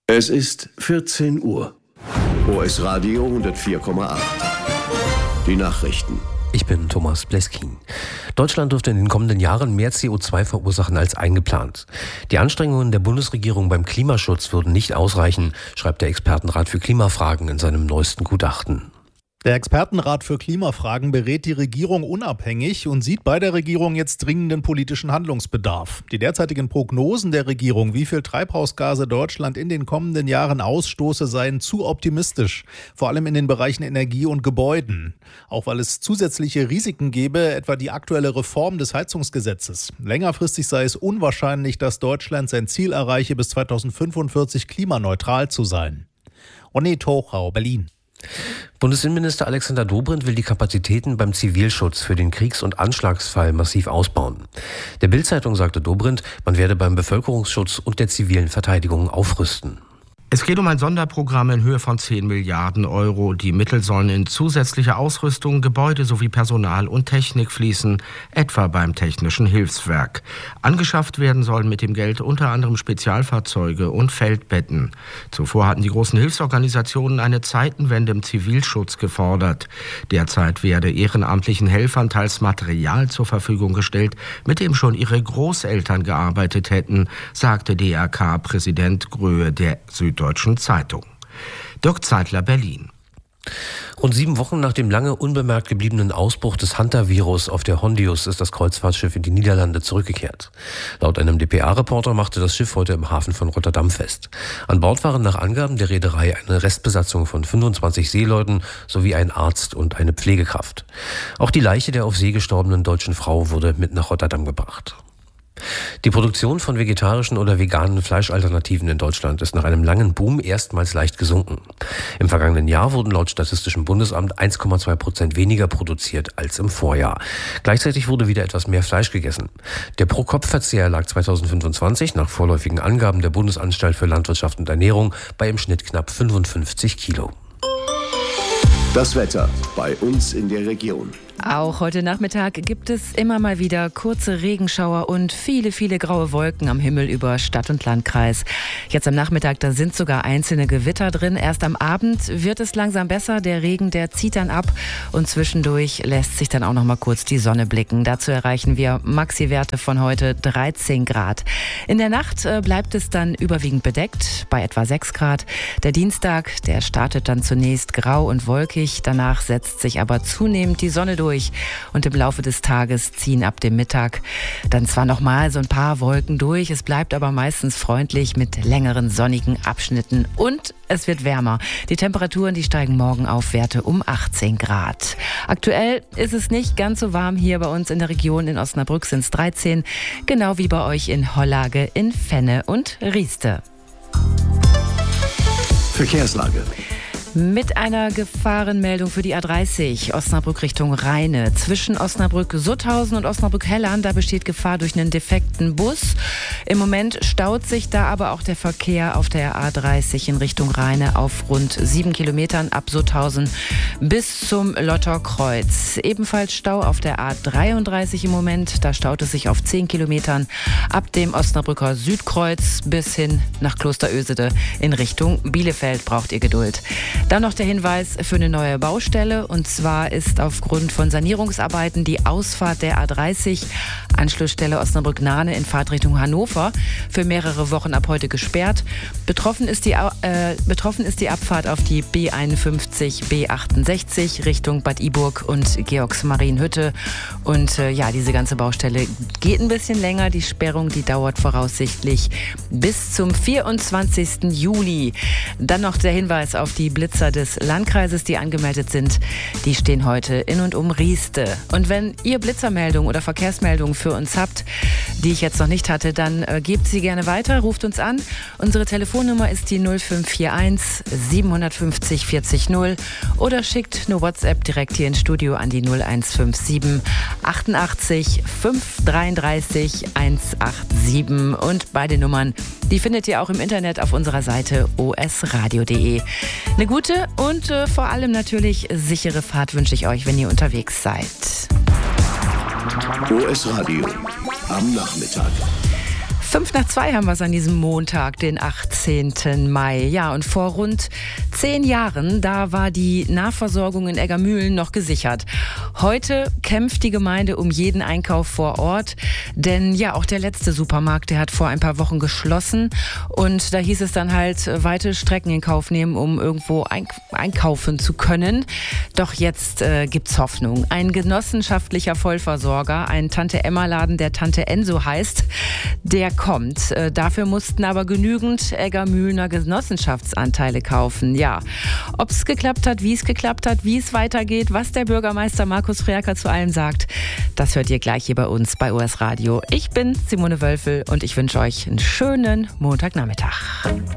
Es ist 14 Uhr. OS Radio 104,8. Die Nachrichten. Ich bin Thomas Bleskin. Deutschland dürfte in den kommenden Jahren mehr CO2 verursachen als eingeplant. Die Anstrengungen der Bundesregierung beim Klimaschutz würden nicht ausreichen, schreibt der Expertenrat für Klimafragen in seinem neuesten Gutachten. Der Expertenrat für Klimafragen berät die Regierung unabhängig und sieht bei der Regierung jetzt dringenden politischen Handlungsbedarf. Die derzeitigen Prognosen der Regierung, wie viel Treibhausgase Deutschland in den kommenden Jahren ausstoße, seien zu optimistisch, vor allem in den Bereichen Energie und Gebäuden. Auch weil es zusätzliche Risiken gäbe, etwa die aktuelle Reform des Heizungsgesetzes. Längerfristig sei es unwahrscheinlich, dass Deutschland sein Ziel erreiche, bis 2045 klimaneutral zu sein. René Tochau, Berlin. Bundesinnenminister Alexander Dobrindt will die Kapazitäten beim Zivilschutz für den Kriegs- und Anschlagsfall massiv ausbauen. Der Bild-Zeitung sagte Dobrindt, man werde beim Bevölkerungsschutz und der zivilen Verteidigung aufrüsten. Es geht um ein Sonderprogramm in Höhe von 10 Milliarden Euro. Die Mittel sollen in zusätzliche Ausrüstung, Gebäude sowie Personal und Technik fließen, etwa beim Technischen Hilfswerk. Angeschafft werden sollen mit dem Geld unter anderem Spezialfahrzeuge und Feldbetten. Zuvor hatten die großen Hilfsorganisationen eine Zeitenwende im Zivilschutz gefordert. Derzeit werde ehrenamtlichen Helfern teils Material zur Verfügung gestellt, mit dem schon ihre Großeltern gearbeitet hätten, sagte DRK-Präsident Gröhe der Süddeutschen Zeitung. Dirk Zeitler, Berlin. Rund 7 Wochen nach dem lange unbemerkt gebliebenen Ausbruch des Hunter-Virus auf der Hondius ist das Kreuzfahrtschiff in die Niederlande zurückgekehrt. Laut einem dpa-Reporter machte das Schiff heute im Hafen von Rotterdam fest. An Bord waren nach Angaben der Reederei eine Restbesatzung von 25 Seeleuten sowie ein Arzt und eine Pflegekraft. Auch die Leiche der auf See gestorbenen deutschen Frau wurde mit nach Rotterdam gebracht. Die Produktion von vegetarischen oder veganen Fleischalternativen in Deutschland ist nach einem langen Boom erstmals leicht gesunken. Im vergangenen Jahr wurden laut Statistischem Bundesamt 1,2% weniger produziert als im Vorjahr. Gleichzeitig wurde wieder etwas mehr Fleisch gegessen. Der Pro-Kopf-Verzehr lag 2025 nach vorläufigen Angaben der Bundesanstalt für Landwirtschaft und Ernährung bei im Schnitt knapp 55 Kilo. Das Wetter bei uns in der Region. Auch heute Nachmittag gibt es immer mal wieder kurze Regenschauer und viele, viele graue Wolken am Himmel über Stadt- und Landkreis. Jetzt am Nachmittag, da sind sogar einzelne Gewitter drin. Erst am Abend wird es langsam besser. Der Regen, der zieht dann ab und zwischendurch lässt sich dann auch noch mal kurz die Sonne blicken. Dazu erreichen wir Maxi-Werte von heute 13 Grad. In der Nacht bleibt es dann überwiegend bedeckt bei etwa 6 Grad. Der Dienstag, der startet dann zunächst grau und wolkig. Danach setzt sich aber zunehmend die Sonne durch. Und im Laufe des Tages ziehen ab dem Mittag dann zwar noch mal so ein paar Wolken durch, es bleibt aber meistens freundlich mit längeren sonnigen Abschnitten und es wird wärmer. Die Temperaturen, die steigen morgen auf Werte um 18 Grad. Aktuell ist es nicht ganz so warm hier bei uns in der Region. In Osnabrück sind es 13, genau wie bei euch in Hollage, in Fenne und Rieste. Verkehrslage. Mit einer Gefahrenmeldung für die A30 Osnabrück Richtung Rheine. Zwischen Osnabrück-Sutthausen und Osnabrück-Hellern, da besteht Gefahr durch einen defekten Bus. Im Moment staut sich da aber auch der Verkehr auf der A30 in Richtung Rheine auf rund 7 Kilometern ab Sutthausen bis zum Lotterkreuz. Ebenfalls Stau auf der A33 im Moment. Da staut es sich auf 10 Kilometern ab dem Osnabrücker Südkreuz bis hin nach Klosterösede in Richtung Bielefeld. Braucht ihr Geduld. Dann noch der Hinweis für eine neue Baustelle. Und zwar ist aufgrund von Sanierungsarbeiten die Ausfahrt der A30, Anschlussstelle Osnabrück-Nahne in Fahrtrichtung Hannover, für mehrere Wochen ab heute gesperrt. Betroffen ist die Abfahrt auf die B51, B68 Richtung Bad Iburg und Georgsmarienhütte. Und diese ganze Baustelle geht ein bisschen länger. Die Sperrung, die dauert voraussichtlich bis zum 24. Juli. Dann noch der Hinweis auf die Blitzer des Landkreises, die angemeldet sind. Die stehen heute in und um Rieste. Und wenn ihr Blitzermeldungen oder Verkehrsmeldungen für uns habt, die ich jetzt noch nicht hatte, dann gebt sie gerne weiter, ruft uns an. Unsere Telefonnummer ist die 0541 750 40 0 oder schickt eine WhatsApp direkt hier ins Studio an die 0157 88 533 187. Und beide Nummern, die findet ihr auch im Internet auf unserer Seite osradio.de. Eine gute und vor allem natürlich sichere Fahrt wünsche ich euch, wenn ihr unterwegs seid. OS Radio am Nachmittag. 1:05 haben wir es an diesem Montag, den 18. Mai. Ja, und vor rund 10 Jahren, da war die Nahversorgung in Eggermühlen noch gesichert. Heute kämpft die Gemeinde um jeden Einkauf vor Ort, denn ja, auch der letzte Supermarkt, der hat vor ein paar Wochen geschlossen und da hieß es dann halt, weite Strecken in Kauf nehmen, um irgendwo einkaufen zu können. Doch jetzt gibt's Hoffnung. Ein genossenschaftlicher Vollversorger, ein Tante-Emma-Laden, der Tante Enso heißt, der kommt. Dafür mussten aber genügend Eggermühlener Genossenschaftsanteile kaufen. Ja, ob es geklappt hat, wie es weitergeht, was der Bürgermeister Markus Frerker zu allem sagt, das hört ihr gleich hier bei uns bei OS Radio. Ich bin Simone Wölfel und ich wünsche euch einen schönen Montagnachmittag.